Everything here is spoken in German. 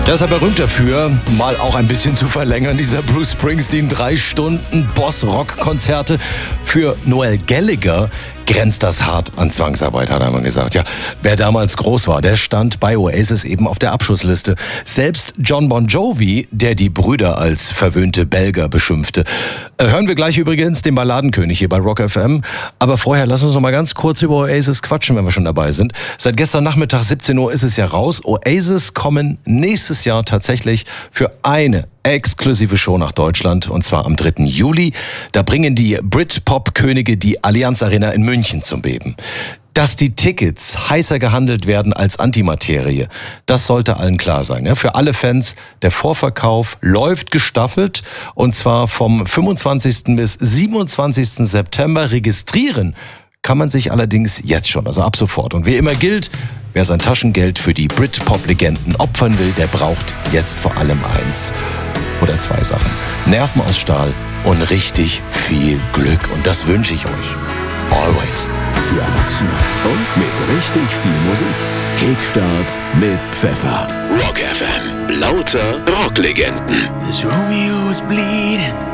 Der ist ja berühmt dafür, mal auch ein bisschen zu verlängern, dieser Bruce Springsteen 3 Stunden Boss-Rock-Konzerte. Für Noel Gallagher grenzt das hart an Zwangsarbeit, hat er mal gesagt. Ja, wer damals groß war, der stand bei Oasis eben auf der Abschussliste. Selbst John Bon Jovi, der die Brüder als verwöhnte Belger beschimpfte. Hören wir gleich übrigens den Balladenkönig hier bei Rock FM. Aber vorher lass uns noch mal ganz kurz über Oasis quatschen, wenn wir schon dabei sind. Seit gestern Nachmittag 17 Uhr ist es ja raus. Oasis kommen nächstes Jahr tatsächlich für eine exklusive Show nach Deutschland, und zwar am 3. Juli. Da bringen die Britpop-Könige die Allianz Arena in München zum Beben. Dass die Tickets heißer gehandelt werden als Antimaterie, das sollte allen klar sein. Ja, für alle Fans, der Vorverkauf läuft gestaffelt, und zwar vom 25. bis 27. September. Registrieren kann man sich allerdings jetzt schon, also ab sofort. Und wie immer gilt, wer sein Taschengeld für die Britpop-Legenden opfern will, der braucht jetzt vor allem eins oder 2 Sachen: Nerven aus Stahl und richtig viel Glück. Und das wünsche ich euch. Always. Für Erwachsene und mit richtig viel Musik. Kickstart mit Pfeffer. Rock FM. Lauter Rocklegenden. This Romeo is bleeding.